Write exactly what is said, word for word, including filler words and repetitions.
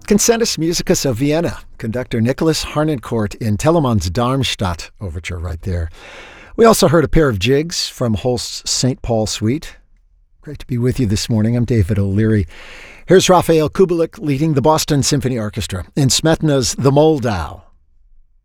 Consentus Musicus of Vienna, conductor Nicholas Harnoncourt in Telemann's Darmstadt overture right there. We also heard a pair of jigs from Holst's Saint Paul Suite. Great to be with you this morning. I'm David O'Leary. Here's Rafael Kubelik leading the Boston Symphony Orchestra in Smetana's The Moldau.